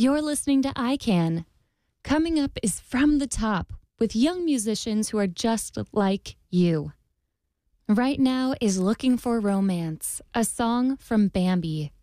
You're listening to I Can. Coming up is From the Top with young musicians who are just like you. Right now is Looking for Romance, a song from Bambi.